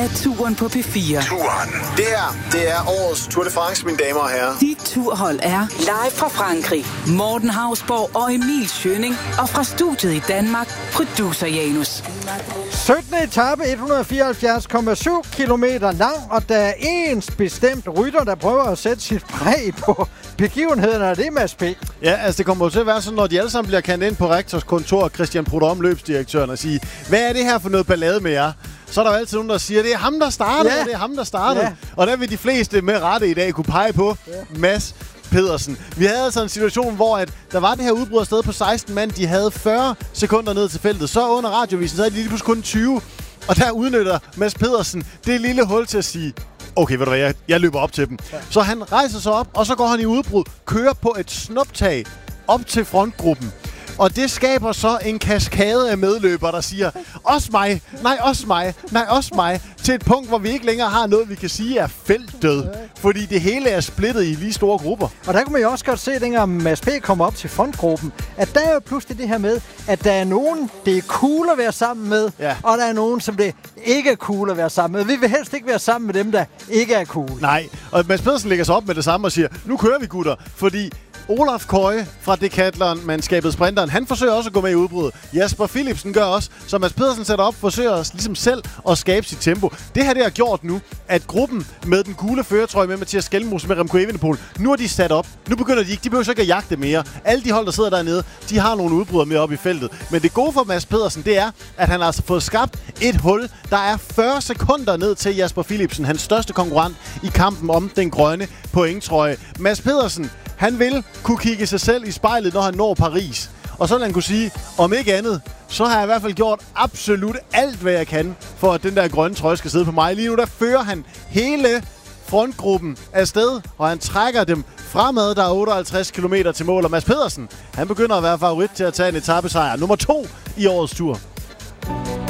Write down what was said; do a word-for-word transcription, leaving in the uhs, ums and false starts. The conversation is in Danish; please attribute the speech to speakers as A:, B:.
A: er turen på P fire.
B: Turen. Det her, det er årets Tour de France, mine damer og herrer.
A: Dit turhold er live fra Frankrig. Morten Hausborg og Emil Schønning. Og fra studiet i Danmark, producer Janus.
C: syttende etape, et hundrede fireoghalvfjerds komma syv kilometer lang, og der er en bestemt rytter, der prøver at sætte sit præg på begivenheden, og det er Mads P.
D: Ja, altså det kommer til at være sådan, når de alle sammen bliver kendt ind på rektors kontor, Christian Prudhomme, løbsdirektøren, og sige, hvad er det her for noget ballade med jer? Så er der jo altid nogen, der siger, det er ham, der startede, ja. det er ham, der startede. Ja. Og der vil de fleste med rette i dag kunne pege på ja. Mads Pedersen. Vi havde altså en situation, hvor at der var det her udbrud afsted på seksten mand. De havde fyrre sekunder ned til feltet. Så under radiovisen, så havde de lige pludselig kun tyve. Og der udnytter Mads Pedersen det lille hul til at sige, okay, ved du hvad, jeg, jeg løber op til dem. Ja. Så han rejser sig op, og så går han i udbrud, kører på et snuptag op til frontgruppen. Og det skaber så en kaskade af medløbere, der siger, også mig, nej, også mig, nej, også mig, til et punkt, hvor vi ikke længere har noget, vi kan sige er feltdød. Fordi det hele er splittet i lige store grupper.
C: Og der kunne man jo også godt se, dengang Mads P. kommer op til frontgruppen, at der er jo pludselig det her med, at der er nogen, det er cool at være sammen med, ja. og der er nogen, som det ikke er cool at være sammen med. Vi vil helst ikke være sammen med dem, der ikke er cool.
D: Nej, og Mads Pedersen lægger sig op med det samme og siger, nu kører vi, gutter, fordi Olaf Køje fra Decathlon-mandskabet Sprinteren, han forsøger også at gå med i udbruddet. Jasper Philipsen gør også, så Mads Pedersen sætter op, forsøger ligesom selv at skabe sit tempo. Det her det har gjort nu, at gruppen med den gule førertrøje med Mathias Skelmose med Remco Evenepoel, nu er de sat op. Nu begynder de ikke, de behøver så ikke at jagte mere. Alle de hold, der sidder dernede, de har nogle udbrydere med op i feltet. Men det gode for Mads Pedersen, det er, at han har altså fået skabt et hul, der er fyrre sekunder ned til Jasper Philipsen, hans største konkurrent i kampen om den grønne pointtrøje. Mads Pedersen, han vil kunne kigge sig selv i spejlet, når han når Paris. Og så vil han kunne sige, om ikke andet, så har jeg i hvert fald gjort absolut alt, hvad jeg kan, for at den der grønne trøje skal sidde på mig. Lige nu, der fører han hele frontgruppen afsted, og han trækker dem fremad. Der er otteoghalvtreds kilometer til mål, og Mads Pedersen, han begynder at være favorit til at tage en etapesejr. Nummer to i årets tur.